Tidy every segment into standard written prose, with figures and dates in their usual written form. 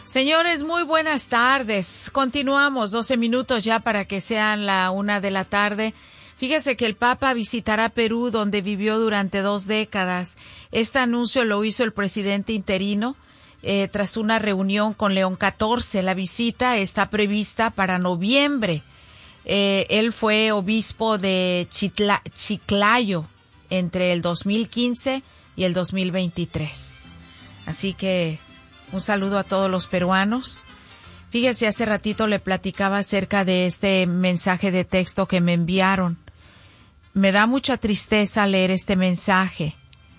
Señores, muy buenas tardes. Continuamos, 12 minutos ya para que sean la 1 de la tarde. Fíjese que el Papa visitará Perú, donde vivió durante 2 décadas. Este anuncio lo hizo el presidente interino tras una reunión con León XIV. La visita está prevista para noviembre. Él fue obispo de Chiclayo entre el 2015 y el 2023. Así que un saludo a todos los peruanos. Fíjese, hace ratito le platicaba acerca de este mensaje de texto que me enviaron. Me da mucha tristeza leer este mensaje.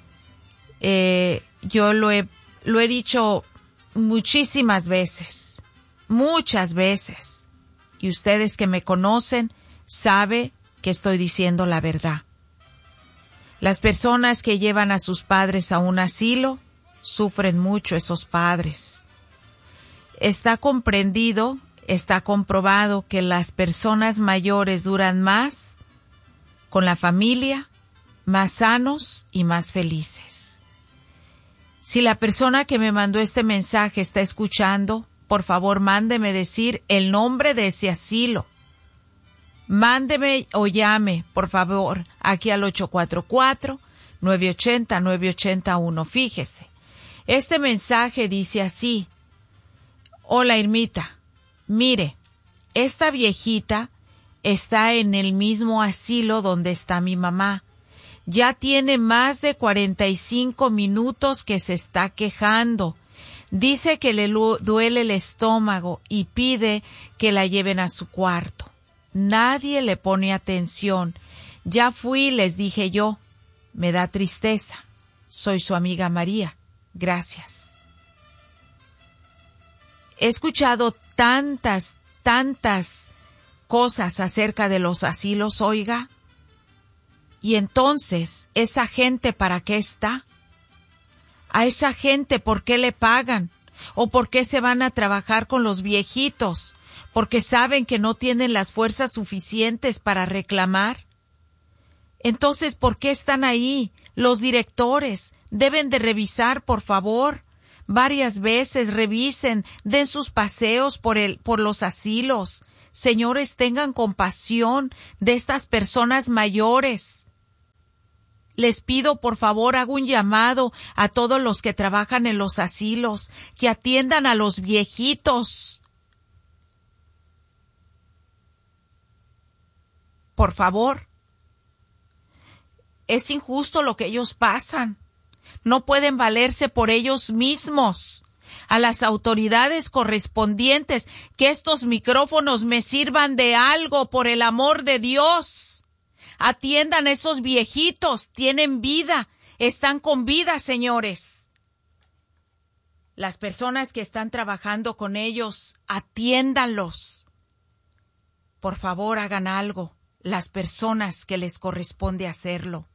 Yo lo he dicho muchísimas veces, muchas veces. Y ustedes que me conocen saben que estoy diciendo la verdad. Las personas que llevan a sus padres a un asilo sufren mucho, esos padres. Está comprendido, está comprobado que las personas mayores duran más con la familia, más sanos y más felices. Si la persona que me mandó este mensaje está escuchando, por favor, mándeme decir el nombre de ese asilo. Mándeme o llame, por favor, aquí al 844-980-9881. Fíjese. Este mensaje dice así: hola Irmita, mire, esta viejita está en el mismo asilo donde está mi mamá. Ya tiene más de 45 minutos que se está quejando. Dice que le duele el estómago y pide que la lleven a su cuarto. Nadie le pone atención. Ya fui, les dije yo. Me da tristeza. Soy su amiga María. Gracias. He escuchado tantas cosas acerca de los asilos, oiga. Y entonces, ¿esa gente para qué está? ¿A esa gente por qué le pagan? ¿O por qué se van a trabajar con los viejitos? ¿Porque saben que no tienen las fuerzas suficientes para reclamar? Entonces, ¿por qué están ahí? Los directores deben de revisar, por favor. Varias veces revisen, den sus paseos por los asilos. Señores, tengan compasión de estas personas mayores. Les pido, por favor, hago un llamado a todos los que trabajan en los asilos, que atiendan a los viejitos. Por favor. Es injusto lo que ellos pasan. No pueden valerse por ellos mismos. A las autoridades correspondientes, que estos micrófonos me sirvan de algo, por el amor de Dios. Atiendan a esos viejitos, tienen vida, están con vida, señores. Las personas que están trabajando con ellos, atiéndanlos. Por favor, hagan algo, las personas que les corresponde hacerlo.